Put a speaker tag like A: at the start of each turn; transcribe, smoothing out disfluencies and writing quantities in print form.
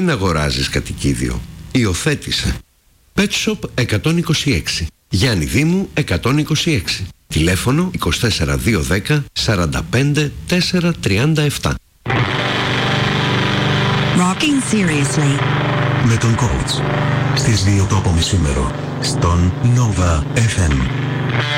A: Μην αγοράζεις κατοικίδιο. Υιοθέτησε. Pet Shop 126. Γιάννη Δήμου 126. Τηλέφωνο 24210 45 437.
B: Rocking seriously.
C: Με τον coach στις 2 το απομισήμερο στον Nova FM.